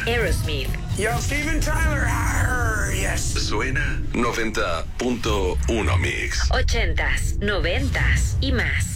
Aerosmith. Yo, Steven Tyler. Yes. Suena 90.1 Mix. 80s, 90s y más.